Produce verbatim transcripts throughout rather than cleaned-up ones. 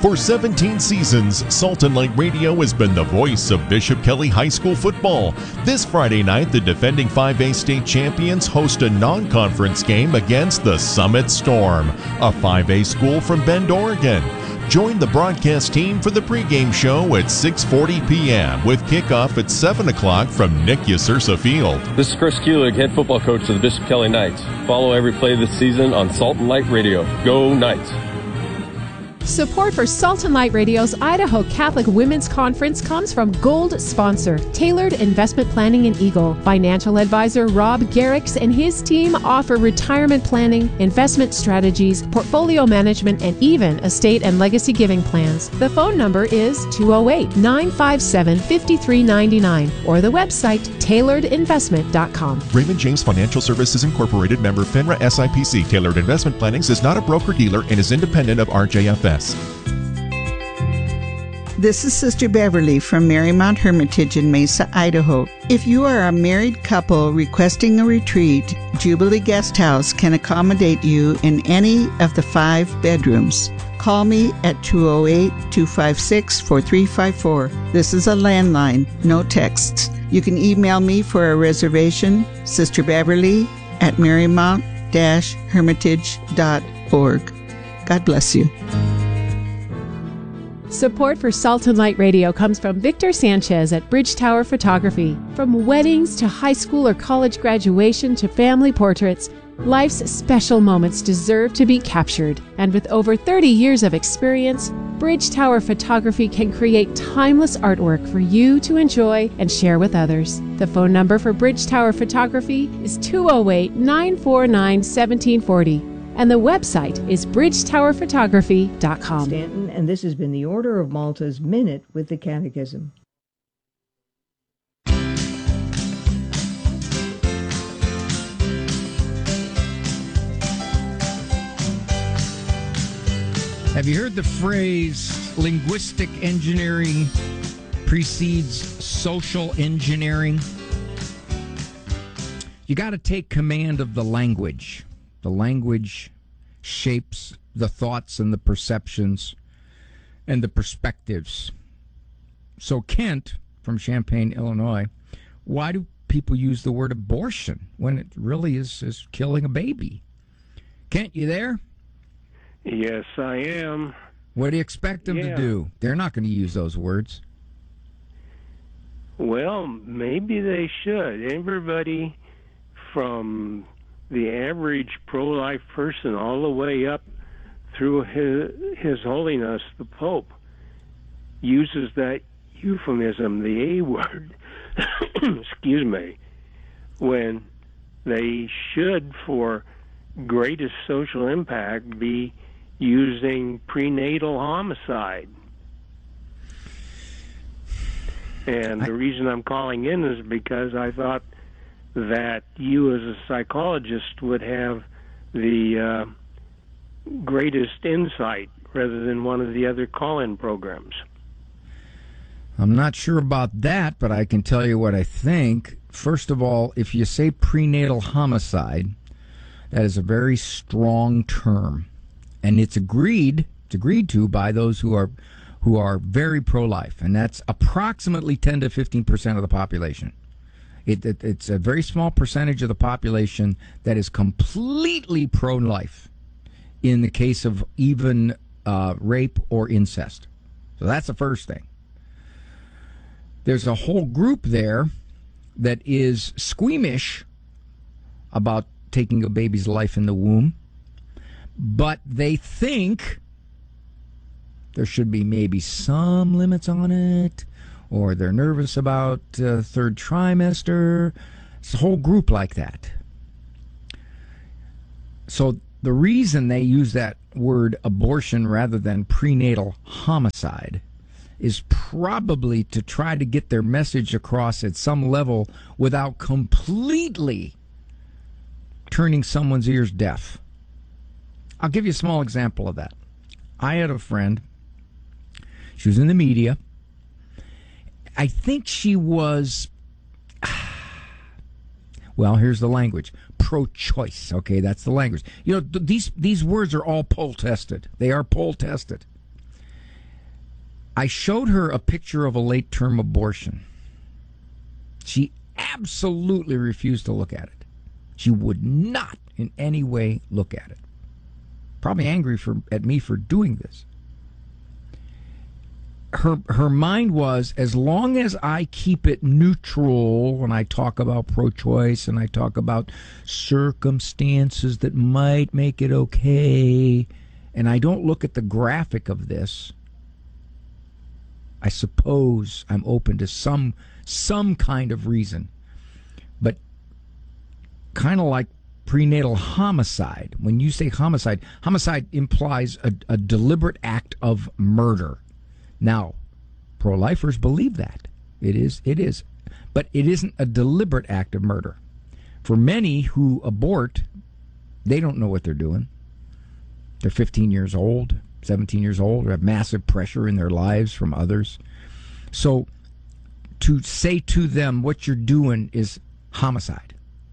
For seventeen seasons, Salt and Light Radio has been the voice of Bishop Kelly High School football. This Friday night, the defending five A state champions host a non-conference game against the Summit Storm, a five A school from Bend, Oregon. Join the broadcast team for the pregame show at six forty p.m. with kickoff at seven o'clock from Nick Yasursa Field. This is Chris Kulig, head football coach of the Bishop Kelly Knights. Follow every play this season on Salt and Light Radio. Go Knights! Support for Salt and Light Radio's Idaho Catholic Women's Conference comes from Gold Sponsor, Tailored Investment Planning in Eagle. Financial advisor Rob Garrix and his team offer retirement planning, investment strategies, portfolio management, and even estate and legacy giving plans. The phone number is two oh eight, nine five seven, five three nine nine or the website tailored investment dot com. Raymond James Financial Services Incorporated, member FINRA S I P C. Tailored Investment Plannings is not a broker-dealer and is independent of R J F S. This is Sister Beverly from Marymount Hermitage in Mesa, Idaho. If you are a married couple requesting a retreat, Jubilee Guest House can accommodate you in any of the five bedrooms. Call me at two oh eight, two five six, four three five four. This is a landline, no texts. You can email me for a reservation, Sister Beverly at marymount dash hermitage dot org. God bless you. Support for Salt and Light Radio comes from Victor Sanchez at Bridge Tower Photography. From weddings to high school or college graduation to family portraits, life's special moments deserve to be captured. And with over thirty years of experience, Bridge Tower Photography can create timeless artwork for you to enjoy and share with others. The phone number for Bridge Tower Photography is two oh eight, nine four nine, one seven four oh. And the website is bridge tower photography dot com. Stanton, and this has been the Order of Malta's Minute with the Catechism. Have you heard the phrase linguistic engineering precedes social engineering? You got to take command of the language. The language shapes the thoughts and the perceptions and the perspectives. So Kent from Champaign, Illinois, why do people use the word abortion when it really is, is killing a baby? Kent, you there? Yes, I am. What do you expect them yeah. to do? They're not going to use those words. Well, maybe they should. Everybody from the average pro-life person all the way up through his, his Holiness, the Pope, uses that euphemism, the A word, excuse me, when they should, for greatest social impact, be using prenatal homicide. And the reason I'm calling in is because I thought that you as a psychologist would have the uh, greatest insight rather than one of the other call-in programs. I'm not sure about that, but I can tell you what I think. First of all, if you say prenatal homicide, that is a very strong term, and it's agreed it's agreed to by those who are who are very pro-life, and that's approximately ten to fifteen percent of the population. It, it, it's a very small percentage of the population that is completely pro-life in the case of even uh, rape or incest. So that's the first thing. There's a whole group there that is squeamish about taking a baby's life in the womb, but they think there should be maybe some limits on it, or they're nervous about uh, third trimester. It's a whole group like that. So the reason they use that word abortion rather than prenatal homicide is probably to try to get their message across at some level without completely turning someone's ears deaf. I'll give you a small example of that. I had a friend. She was in the media. I think she was, well, here's the language, pro-choice. Okay, that's the language. You know, th- these these words are all poll tested. They are poll tested. I showed her a picture of a late-term abortion. She absolutely refused to look at it. She would not in any way look at it. Probably angry for, at me for doing this. Her her mind was, as long as I keep it neutral when I talk about pro-choice and I talk about circumstances that might make it okay, and I don't look at the graphic of this, I suppose I'm open to some some kind of reason. But kind of like prenatal homicide, when you say homicide, homicide implies a, a deliberate act of murder. Now, pro-lifers believe that. It is, it is. But it isn't a deliberate act of murder. For many who abort, they don't know what they're doing. They're fifteen years old, seventeen years old, or have massive pressure in their lives from others. So to say to them what you're doing is homicide.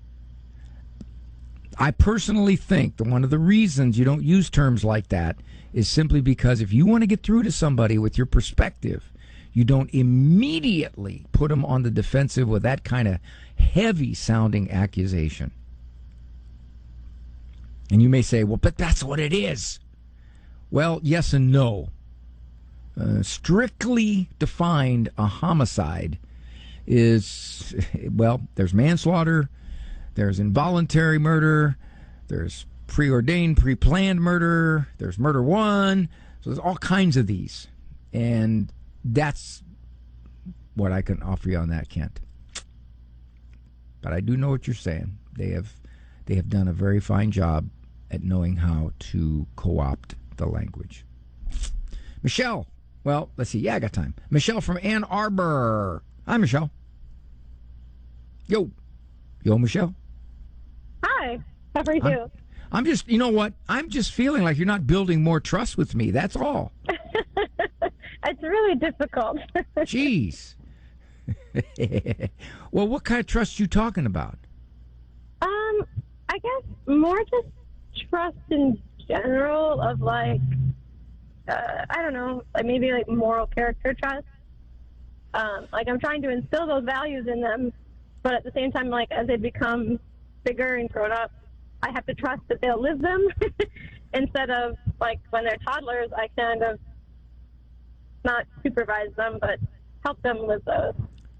I personally think that one of the reasons you don't use terms like that is simply because if you want to get through to somebody with your perspective, you don't immediately put them on the defensive with that kind of heavy-sounding accusation. And you may say, well, but that's what it is. Well, yes and no. Uh, strictly defined, a homicide is, well, there's manslaughter, there's involuntary murder, there's preordained, pre-planned murder, there's murder one, so there's all kinds of these. And that's what I can offer you on that, Kent. But I do know what you're saying. They have they have done a very fine job at knowing how to co-opt the language. Michelle, well, let's see. Yeah, I got time. Michelle from Ann Arbor. Hi, Michelle. Yo. Yo, Michelle. Hi. How are you? I'm, I'm just, you know what? I'm just feeling like you're not building more trust with me. That's all. It's really difficult. Jeez. Well, what kind of trust you talking about? Um, I guess more just trust in general of like, uh, I don't know, like maybe like moral character trust. Um, like I'm trying to instill those values in them, but at the same time, like as they become bigger and grown up, I have to trust that they'll live them instead of like when they're toddlers, I kind of not supervise them, but help them live those.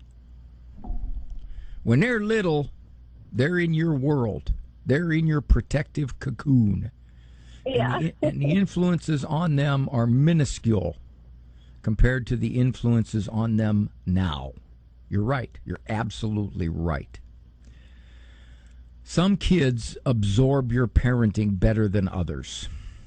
When they're little, they're in your world. They're in your protective cocoon. Yeah. And the, and the influences on them are minuscule compared to the influences on them now. You're right. You're absolutely right. Some kids absorb your parenting better than others.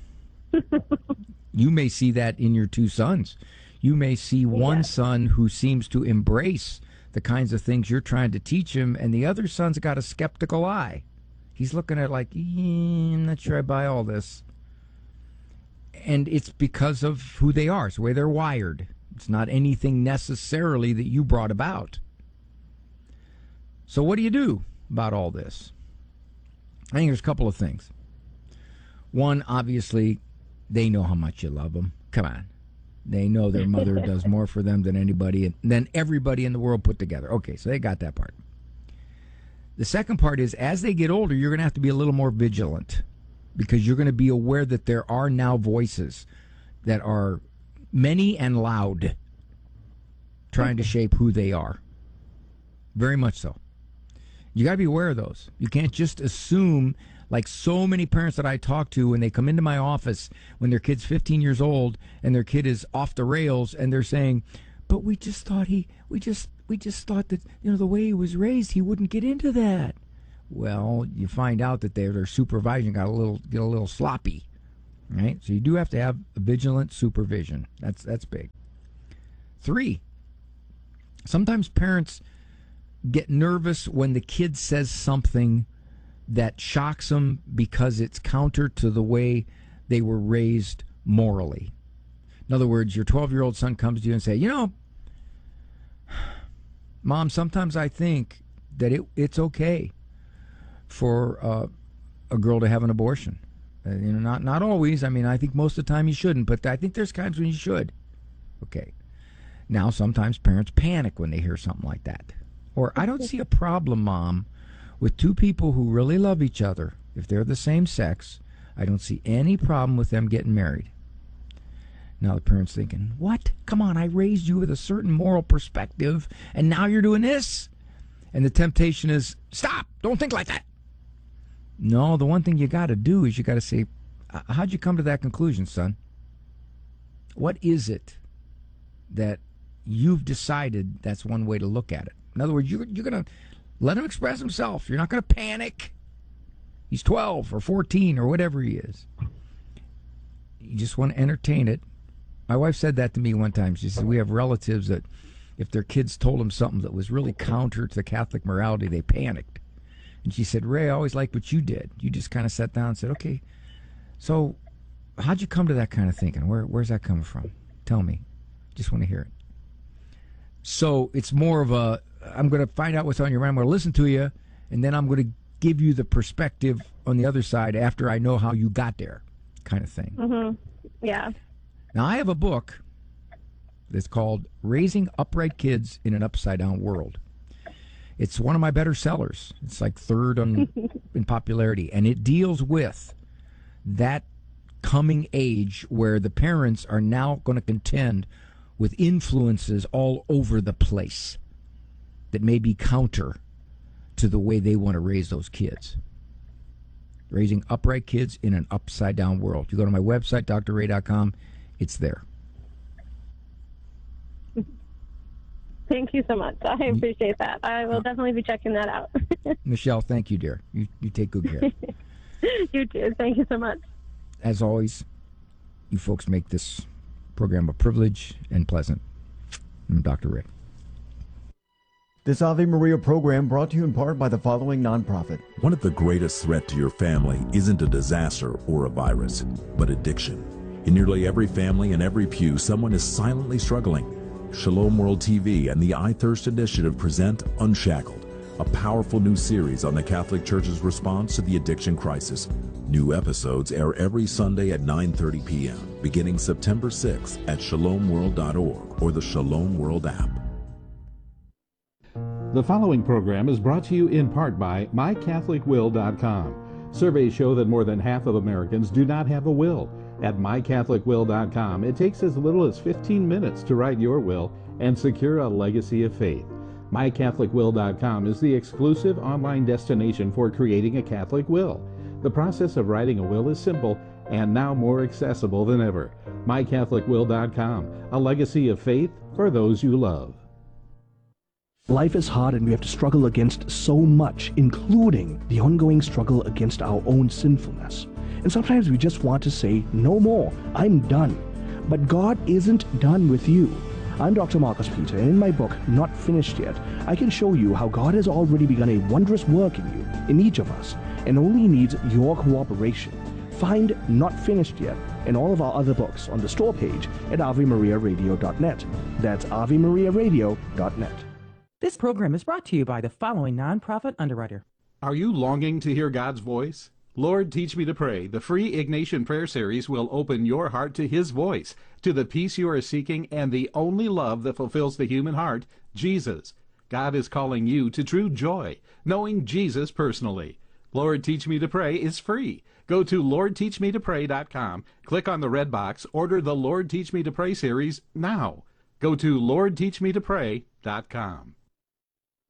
You may see that in your two sons. You may see one yeah. son who seems to embrace the kinds of things you're trying to teach him, and the other son's got a skeptical eye. He's looking at it like, eh, I'm not sure I buy all this. And it's because of who they are. It's the way they're wired. It's not anything necessarily that you brought about. So what do you do about all this? I think there's a couple of things. One, obviously, they know how much you love them. Come on. They know their mother does more for them than anybody, than everybody in the world put together. Okay, so they got that part. The second part is, as they get older, you're going to have to be a little more vigilant because you're going to be aware that there are now voices that are many and loud trying to shape who they are. Very much so. You got to be aware of those. You can't just assume, like so many parents that I talk to when they come into my office when their kid's fifteen years old and their kid is off the rails and they're saying, but we just thought he, we just, we just thought that, you know, the way he was raised, he wouldn't get into that. Well, you find out that their their supervision got a little, get a little sloppy, right? So you do have to have vigilant supervision. That's, that's big. Three, sometimes parents get nervous when the kid says something that shocks them because it's counter to the way they were raised morally. In other words, your twelve-year-old son comes to you and say, you know, Mom, sometimes I think that it, it's okay for uh, a girl to have an abortion. Uh, you know, not not always. I mean, I think most of the time you shouldn't, but I think there's times when you should. Okay. Now, sometimes parents panic when they hear something like that. Or, I don't see a problem, Mom, with two people who really love each other. If they're the same sex, I don't see any problem with them getting married. Now the parent's thinking, what? Come on, I raised you with a certain moral perspective, and now you're doing this? And the temptation is, stop, don't think like that. No, the one thing you got to do is you got to say, how'd you come to that conclusion, son? What is it that you've decided that's one way to look at it? In other words, you're, you're going to let him express himself. You're not going to panic. He's twelve or fourteen or whatever he is. You just want to entertain it. My wife said that to me one time. She said, we have relatives that if their kids told them something that was really counter to the Catholic morality, they panicked. And she said, Ray, I always liked what you did. You just kind of sat down and said, okay, so how'd you come to that kind of thinking? Where, where's that coming from? Tell me. Just want to hear it. So it's more of a, I'm going to find out what's on your mind. I'm going to listen to you, and then I'm going to give you the perspective on the other side after I know how you got there, kind of thing. Mm-hmm. Yeah. Now, I have a book that's called Raising Upright Kids in an Upside Down World. It's one of my better sellers. It's like third on, in popularity, and it deals with that coming age where the parents are now going to contend with influences all over the place that may be counter to the way they want to raise those kids. Raising Upright Kids in an Upside Down World. You go to my website, d r ray dot com, it's there. Thank you so much. I appreciate that. I will definitely be checking that out. Michelle, thank you, dear. You, you take good care. You too. Thank you so much. As always, you folks make this program a privilege and pleasant. I'm Doctor Ray. This Ave Maria program brought to you in part by the following nonprofit. One of the greatest threats to your family isn't a disaster or a virus, but addiction. In nearly every family and every pew, someone is silently struggling. Shalom World T V and the I Thirst Initiative present Unshackled, a powerful new series on the Catholic Church's response to the addiction crisis. New episodes air every Sunday at nine thirty p m, beginning September sixth at shalom world dot org or the Shalom World app. The following program is brought to you in part by my catholic will dot com. Surveys show that more than half of Americans do not have a will. At my catholic will dot com, it takes as little as fifteen minutes to write your will and secure a legacy of faith. my catholic will dot com is the exclusive online destination for creating a Catholic will. The process of writing a will is simple and now more accessible than ever. my catholic will dot com, a legacy of faith for those you love. Life is hard and we have to struggle against so much, including the ongoing struggle against our own sinfulness. And sometimes we just want to say, no more, I'm done. But God isn't done with you. I'm Doctor Marcus Peter, and in my book, Not Finished Yet, I can show you how God has already begun a wondrous work in you, in each of us, and only needs your cooperation. Find Not Finished Yet and all of our other books on the store page at ave maria radio dot net. That's ave maria radio dot net. This program is brought to you by the following nonprofit underwriter. Are you longing to hear God's voice? Lord, Teach Me to Pray, the free Ignatian Prayer Series will open your heart to His voice, to the peace you are seeking, and the only love that fulfills the human heart, Jesus. God is calling you to true joy, knowing Jesus personally. Lord, Teach Me to Pray is free. Go to lord teach me to pray dot com, click on the red box, order the Lord Teach Me to Pray series now. Go to lord teach me to pray dot com.